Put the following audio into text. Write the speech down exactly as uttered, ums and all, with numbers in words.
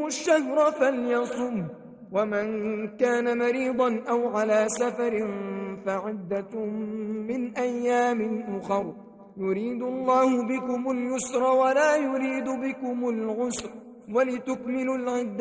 منكم الشهر فليصم، ومن كان مريضا أو على سفر فعدة من أيام أخر، يريد الله بكم اليسر ولا يريد بكم العسر، ولتكملوا العدة